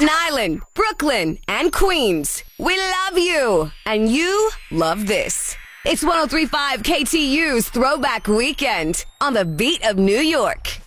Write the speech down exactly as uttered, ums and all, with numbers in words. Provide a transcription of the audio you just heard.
Staten Island, Brooklyn, and Queens. We love you, and you love this. It's one oh three point five K T U's Throwback Weekend on the beat of New York.